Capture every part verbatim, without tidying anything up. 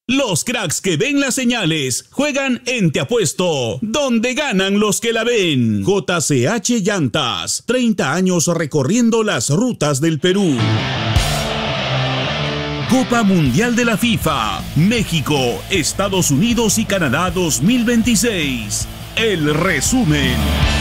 Los cracks que ven las señales juegan en Te Apuesto, donde ganan los que la ven. J C H Llantas, treinta años recorriendo las rutas del Perú. Copa Mundial de la FIFA, México, Estados Unidos y Canadá dos mil veintiséis. El resumen.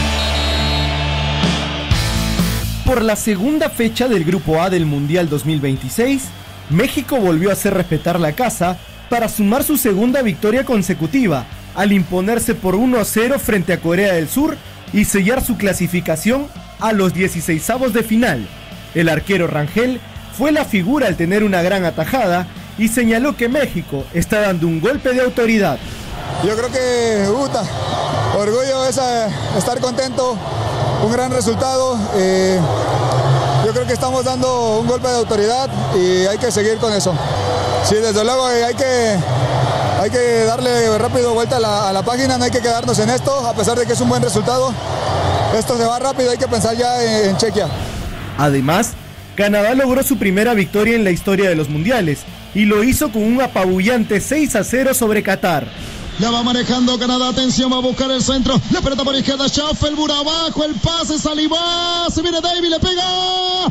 Por la segunda fecha del Grupo A del Mundial dos mil veintiséis, México volvió a hacer respetar la casa para sumar su segunda victoria consecutiva, al imponerse por uno a cero frente a Corea del Sur y sellar su clasificación a los dieciseisavos de final. El arquero Rangel fue la figura al tener una gran atajada y señaló que México está dando un golpe de autoridad. Yo creo que, puta, orgullo es estar contento, un gran resultado. Eh, yo creo que estamos dando un golpe de autoridad y hay que seguir con eso. Sí, desde luego hay que, hay que darle rápido vuelta a la, a la página, no hay que quedarnos en esto, a pesar de que es un buen resultado. Esto se va rápido, hay que pensar ya en, en Chequia. Además, Canadá logró su primera victoria en la historia de los mundiales y lo hizo con un apabullante seis a cero sobre Qatar. Ya va manejando Canadá, atención, va a buscar el centro, la pelota por izquierda, Schaffel, por abajo, el pase, Saliba, se viene David, le pega,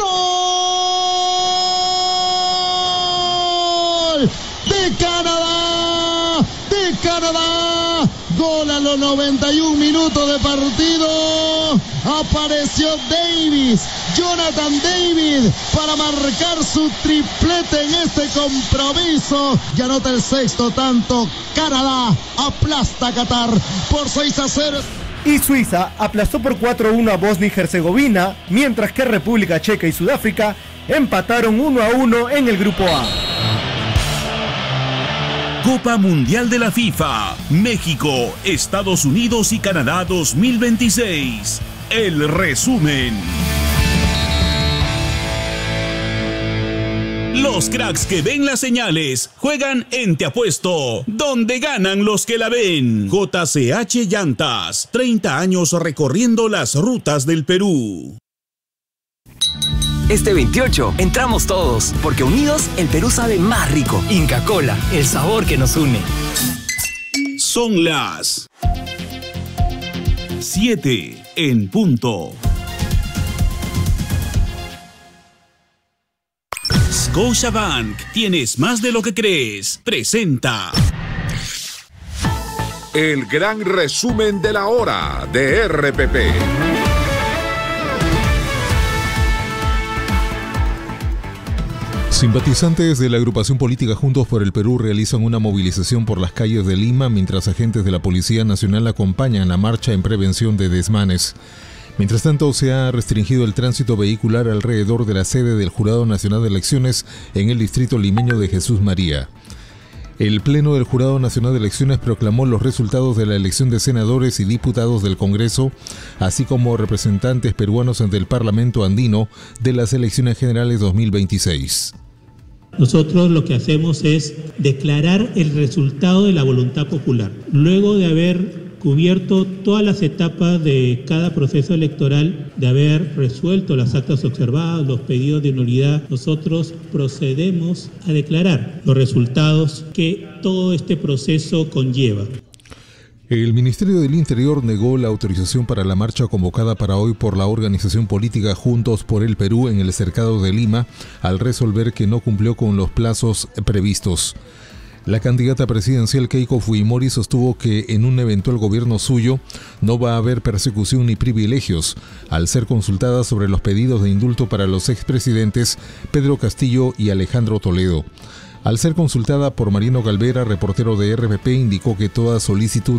¡gol! De Canadá, de Canadá, gol a los noventa y un minutos de partido, apareció Davis, Jonathan David, para marcar su triplete en este compromiso, y anota el sexto tanto. Canadá aplasta a Qatar por seis a cero. Y Suiza aplastó por cuatro a uno a Bosnia y Herzegovina, mientras que República Checa y Sudáfrica empataron uno a uno en el Grupo A. Copa Mundial de la FIFA, México, Estados Unidos y Canadá dos mil veintiséis. El resumen. Los cracks que ven las señales juegan en Te Apuesto, donde ganan los que la ven. J C H Llantas, treinta años recorriendo las rutas del Perú. Este veintiocho entramos todos, porque unidos el Perú sabe más rico. Inca Kola, el sabor que nos une. Son las siete en punto. Scotiabank, tienes más de lo que crees. Presenta el gran resumen de la hora de R P P. Simpatizantes de la agrupación política Juntos por el Perú realizan una movilización por las calles de Lima mientras agentes de la Policía Nacional acompañan la marcha en prevención de desmanes. Mientras tanto, se ha restringido el tránsito vehicular alrededor de la sede del Jurado Nacional de Elecciones en el distrito limeño de Jesús María. El Pleno del Jurado Nacional de Elecciones proclamó los resultados de la elección de senadores y diputados del Congreso, así como representantes peruanos ante el Parlamento andino de las elecciones generales dos mil veintiséis. Nosotros lo que hacemos es declarar el resultado de la voluntad popular. Luego de haber cubierto todas las etapas de cada proceso electoral, de haber resuelto las actas observadas, los pedidos de nulidad, nosotros procedemos a declarar los resultados que todo este proceso conlleva. El Ministerio del Interior negó la autorización para la marcha convocada para hoy por la organización política Juntos por el Perú en el Cercado de Lima, al resolver que no cumplió con los plazos previstos. La candidata presidencial Keiko Fujimori sostuvo que en un eventual gobierno suyo no va a haber persecución ni privilegios, al ser consultada sobre los pedidos de indulto para los expresidentes Pedro Castillo y Alejandro Toledo. Al ser consultada por Marino Galvera, reportero de R P P, indicó que toda solicitud